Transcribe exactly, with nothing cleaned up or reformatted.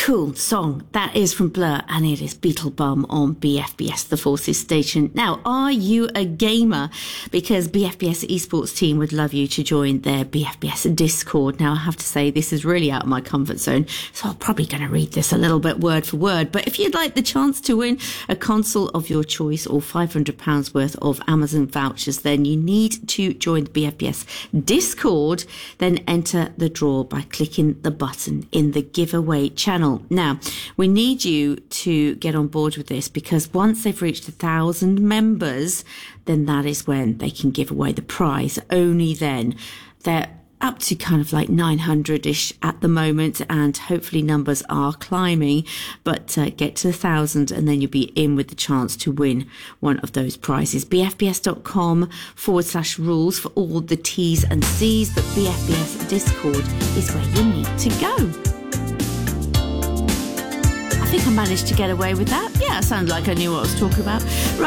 cool song. That is from Blur, and it is Beetlebum on B F B S, the Forces station. Now, are you a gamer? Because B F B S esports team would love you to join their B F B S Discord. Now, I have to say, this is really out of my comfort zone, so I'm probably going to read this a little bit word for word. But if you'd like the chance to win a console of your choice or five hundred pounds worth of Amazon vouchers, then you need to join the B F B S Discord. Then enter the draw by clicking the button in the giveaway channel. Now, we need you to get on board with this, because once they've reached a thousand members, then that is when they can give away the prize. Only then. They're up to kind of like nine hundred-ish at the moment, and hopefully numbers are climbing, but uh, get to a thousand and then you'll be in with the chance to win one of those prizes. bfbs.com forward slash rules for all the T's and C's, but B F B S Discord is where you need to go. I think I managed to get away with that. Yeah, it sounded like I knew what I was talking about. Right.